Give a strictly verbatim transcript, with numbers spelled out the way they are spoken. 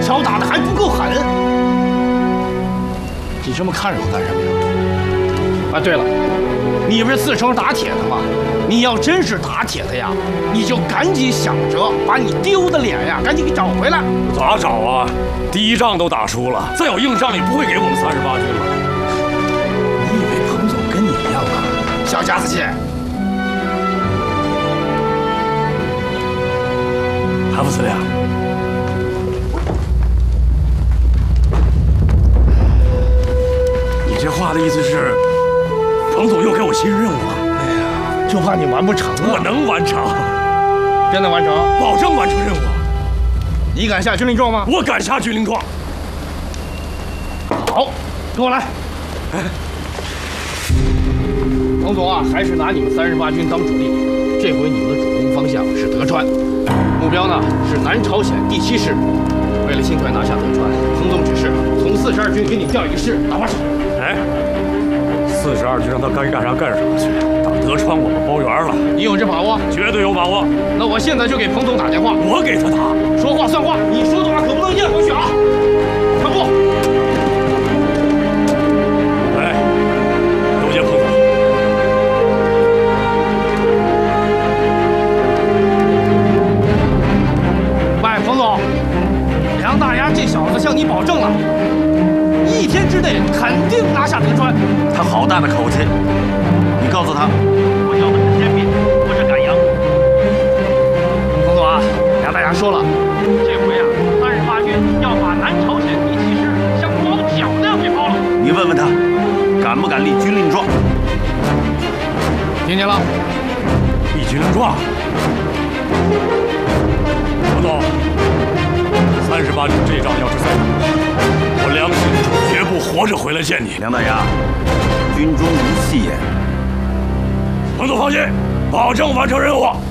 条打的还不够狠。你这么看着我干什么呀？啊，对了，你不是自称打铁的吗？你要真是打铁的呀，你就赶紧想着把你丢的脸呀，赶紧给找回来。 咋找啊？第一仗都打输了，再有硬仗也不会给我们三十八军了。 你以为彭总跟你一样啊？小家子气。 韩副司令，你这话的意思是，彭总又给我新任务了？ 哎呀，就怕你完不成啊！ 我能完成， 真的完成， 保证完成任务。 你敢下军令状吗？ 我敢下军令状。 好，跟我来。彭总啊，还是拿你们三十八军当主力。这回你们的主攻方向是德川，目标呢是南朝鲜第七师。为了尽快拿下德川，彭总指示从四十二军给你调一个师打把手。 哎，四十二军让他该干啥干啥去，打德川我们包圆了。 你有这把握？ 绝对有把握。 那我现在就给彭总打电话。 我给他打， 说话算话，你说的话可不能咽回去啊！传部。 哎，有见彭总。 喂，彭总，梁大牙这小子向你保证了，一天之内肯定拿下德川。 他好大的口气！你告诉他， 我要的是兼并，不是赶羊。彭总啊，梁大牙说了，这回啊，三十八军要把南朝鲜第七师像包饺那样给包了。 你问问他，敢不敢立军令状？ 听见了？ 立军令状。彭总，三十八军这仗要是再打，我梁实绝不活着回来见你。 梁大牙，军中无戏言。 彭总放心，保证完成任务。